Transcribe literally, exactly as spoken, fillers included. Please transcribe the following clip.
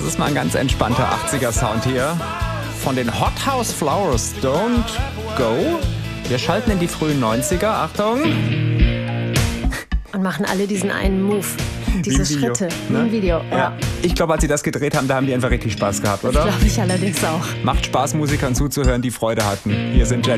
Das ist mal ein ganz entspannter achtziger-Sound hier von den Hot House Flowers. Don't Go. Wir schalten in die frühen neunziger. Achtung. Und machen alle diesen einen Move. Diese Wie im Video, Schritte. ne? Im Video. Ja. Ja. Ich glaube, als sie das gedreht haben, da haben die einfach richtig Spaß gehabt, oder? Das glaube ich allerdings auch. Macht Spaß, Musikern zuzuhören, die Freude hatten. Hier sind